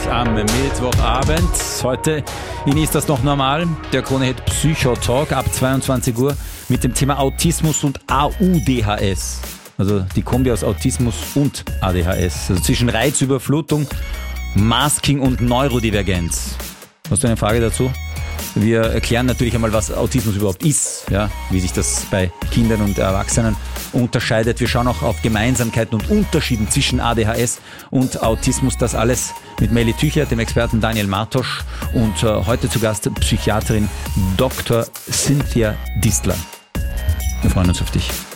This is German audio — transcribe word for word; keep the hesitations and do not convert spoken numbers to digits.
am Mittwochabend. Heute in Ist das noch normal? Der Krone-Hit Psychotalk ab zweiundzwanzig Uhr mit dem Thema Autismus und A U D H S. Also die Kombi aus Autismus und A D H S. Also zwischen Reizüberflutung, Masking und Neurodivergenz. Hast du eine Frage dazu? Wir erklären natürlich einmal, was Autismus überhaupt ist, ja, wie sich das bei Kindern und Erwachsenen unterscheidet. Wir schauen auch auf Gemeinsamkeiten und Unterschieden zwischen A D H S und Autismus. Das alles mit Meli Tücher, dem Experten Daniel Martosch und äh, heute zu Gast Psychiaterin Doktor Cynthia Distler. Wir freuen uns auf dich.